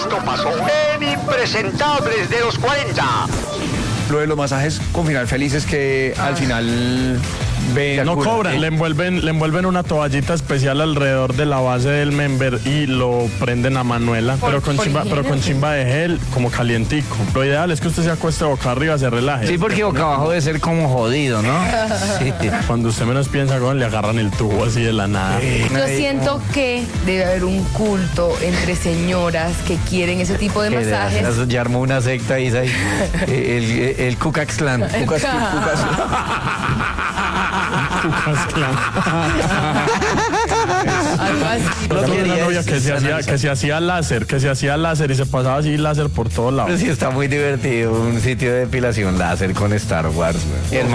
esto pasó en Impresentables de los 40. Lo de los masajes con final feliz es que al final ven... No cobran, le envuelven una toallita especial alrededor de la base del member y lo prenden a Manuela, pero con chimba de gel, como calientico. Lo ideal es que usted se acueste boca arriba, se relaje. Sí, porque boca abajo debe ser como jodido, ¿no? Sí. Cuando usted menos piensa, le agarran el tubo así de la nada. Yo siento que debe haber un culto entre señoras que quieren ese tipo de masajes. Ya armó una secta ahí, el Ku Klux Klan. Algo así. Yo tuve una novia que se hacía láser y se pasaba así láser por todos lados. Pero sí está muy divertido, un sitio de depilación láser con Star Wars.